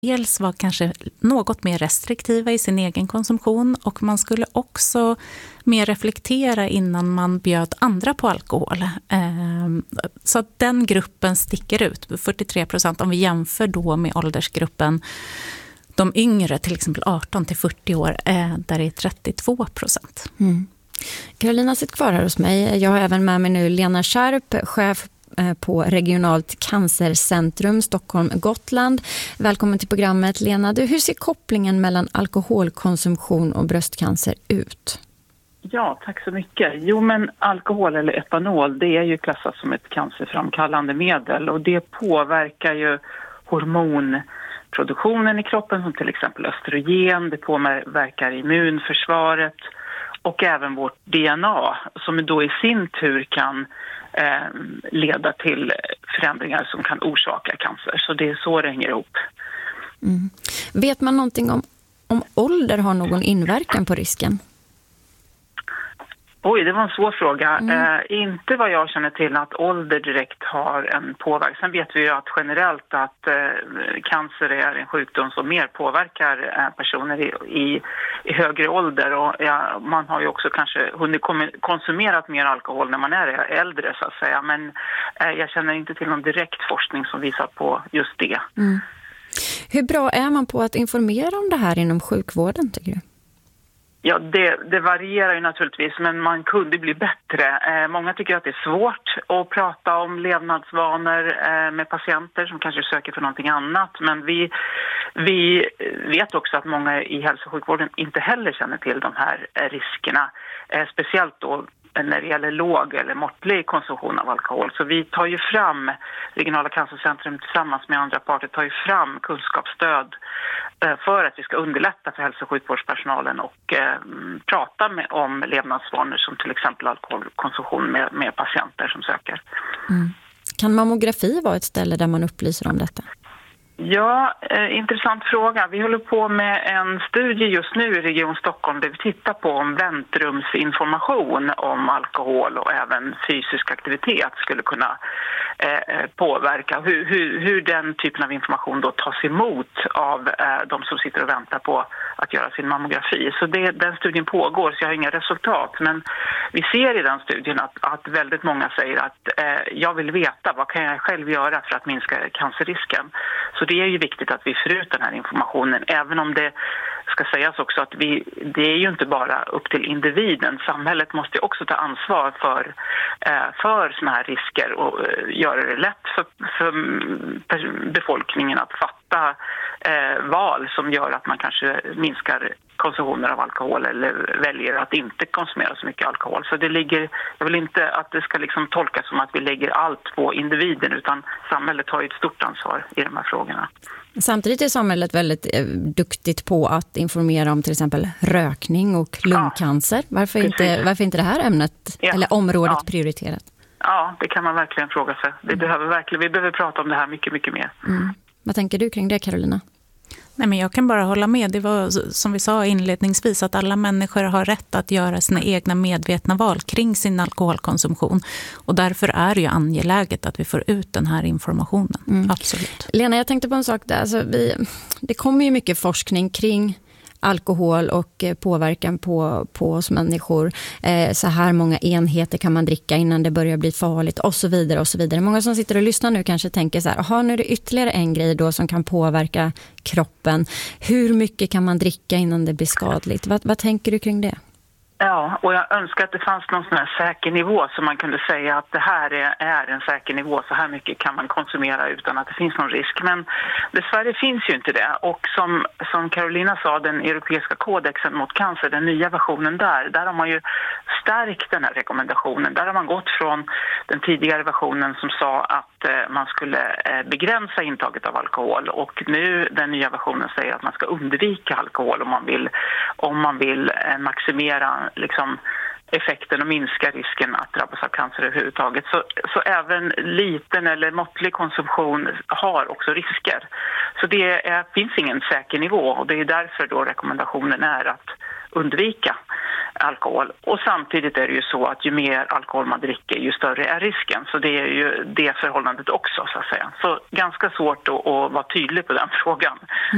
dels var kanske något mer restriktiva i sin egen konsumtion, och man skulle också mer reflektera innan man bjöd andra på alkohol. Så att den gruppen sticker ut, 43%, om vi jämför då med åldersgruppen de yngre, till exempel 18 till 40 år, där det är 32%. Mm. Carolina sitter kvar här hos mig. Jag har även med mig nu Lena Skärp, chef på Regionalt cancercentrum Stockholm-Gotland. Välkommen till programmet, Lena. Hur ser kopplingen mellan alkoholkonsumtion och bröstcancer ut? Ja, tack så mycket. Jo, men alkohol eller etanol, det är ju klassat som ett cancerframkallande medel, och det påverkar ju hormonproduktionen i kroppen, som till exempel östrogen. Det påverkar immunförsvaret och även vårt DNA, som då i sin tur kan leda till förändringar som kan orsaka cancer. Så det är så det hänger ihop. Mm. Vet man någonting om ålder har någon inverkan på risken? Oj, det var en svår fråga. Inte vad jag känner till att ålder direkt har en påverkan. Sen vet vi ju att generellt att cancer är en sjukdom som mer påverkar personer i högre ålder. Och man har ju också kanske hunnit konsumerat mer alkohol när man är äldre, så att säga. Men jag känner inte till någon direkt forskning som visar på just det. Mm. Hur bra är man på att informera om det här inom sjukvården, tycker du? Ja, det varierar ju naturligtvis, men man kunde bli bättre. Många tycker att det är svårt att prata om levnadsvanor med patienter som kanske söker för någonting annat. Men vi vet också att många i hälso- och sjukvården inte heller känner till de här riskerna. Speciellt då när det gäller låg eller måttlig konsumtion av alkohol. Så vi tar ju fram, Regionala cancercentrum tillsammans med andra parter tar ju fram kunskapsstöd för att vi ska underlätta för hälso- och sjukvårdspersonalen och prata om levnadsvanor som till exempel alkoholkonsumtion med patienter som söker. Mm. Kan mammografi vara ett ställe där man upplyser om detta? Ja, intressant fråga. Vi håller på med en studie just nu i Region Stockholm där vi tittar på om väntrumsinformation om alkohol och även fysisk aktivitet skulle kunna påverka. Hur den typen av information då tas emot av de som sitter och väntar på att göra sin mammografi. Så den studien pågår, så jag har inga resultat. Men vi ser i den studien att väldigt många säger att jag vill veta vad kan jag själv göra för att minska cancerrisken. Så det är ju viktigt att vi får ut den här informationen, även om det ska sägas också att det är ju inte bara upp till individen. Samhället måste också ta ansvar för såna här risker och göra det lätt för befolkningen att fatta val som gör att man kanske minskar konsumtionen av alkohol eller väljer att inte konsumera så mycket alkohol. Så jag vill inte att det ska liksom tolkas som att vi lägger allt på individen, utan samhället har ju ett stort ansvar i de här frågorna. Samtidigt är samhället väldigt duktigt på att informera om till exempel rökning och lungcancer. Varför inte det här ämnet eller området prioriterat? Ja, det kan man verkligen fråga sig. Vi behöver prata om det här mycket, mycket mer. Mm. Vad tänker du kring det, Carolina? Nej, men jag kan bara hålla med. Det var som vi sa inledningsvis att alla människor har rätt att göra sina egna medvetna val kring sin alkoholkonsumtion. Och därför är det ju angeläget att vi får ut den här informationen. Mm. Absolut. Lena, jag tänkte på en sak där. Alltså, det kommer ju mycket forskning kring alkohol och påverkan på oss människor. Så här många enheter kan man dricka innan det börjar bli farligt och så vidare och så vidare. Många som sitter och lyssnar nu kanske tänker så här, nu är det ytterligare en grej då som kan påverka kroppen. Hur mycket kan man dricka innan det blir skadligt? Vad tänker du kring det? Ja, och jag önskar att det fanns någon sån här säker nivå som man kunde säga att det här är en säker nivå, så här mycket kan man konsumera utan att det finns någon risk. Men dessvärre finns ju inte det. Och som Carolina sa, den europeiska kodexen mot cancer, den nya versionen där har man ju stärkt den här rekommendationen. Där har man gått från den tidigare versionen som sa att man skulle begränsa intaget av alkohol, och nu den nya versionen säger att man ska undvika alkohol om man vill maximera liksom effekten och minska risken att drabbas av cancer överhuvudtaget. Så även liten eller måttlig konsumtion har också risker. Så det finns ingen säker nivå, och det är därför då rekommendationen är att undvika alkohol. Och samtidigt är det ju så att ju mer alkohol man dricker, ju större är risken. Så det är ju det förhållandet också, så att säga. Så ganska svårt att vara tydlig på den frågan.